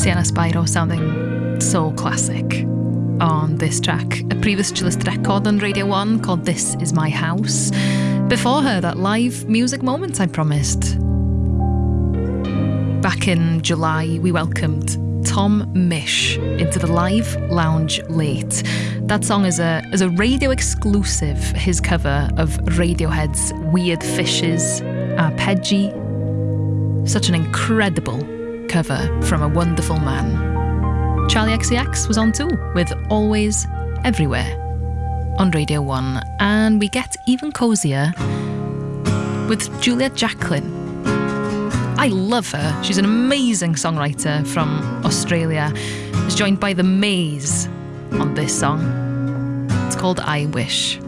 Sienna Spyro sounding so classic on this track. A previously listed record on Radio 1 called This Is My House. Before her, that live music moment I promised. Back in July, we welcomed Tom Misch into the Live Lounge Late. That song is a radio exclusive, his cover of Radiohead's Weird Fishes, Arpeggi. Such an incredible cover from a wonderful man. Charlie XCX was on too, with Always Everywhere on Radio 1. And we get even cozier with Juliet Jacklin. I love her. She's an amazing songwriter from Australia. She's joined by The Maze on this song. It's called I Wish.